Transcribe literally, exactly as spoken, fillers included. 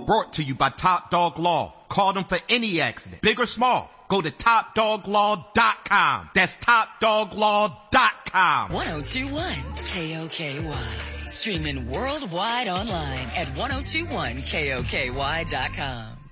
brought to you by Top Dog Law. Call them for any accident, big or small. Go to top dog law dot com. That's top dog law dot com. ten twenty-one K O K Y. Streaming worldwide online at ten twenty-one K O K Y dot com.